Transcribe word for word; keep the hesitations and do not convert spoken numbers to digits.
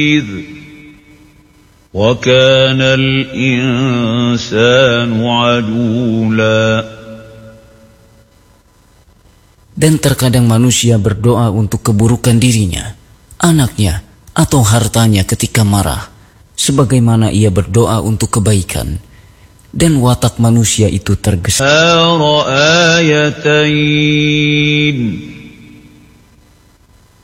وَكَانَ الْإِنسَانُ عَجُولًا. Dan terkadang manusia berdoa untuk keburukan dirinya, anaknya, atau hartanya ketika marah, sebagaimana ia berdoa untuk kebaikan. Dan watak manusia itu tergesa. رَآيَتَيْنِ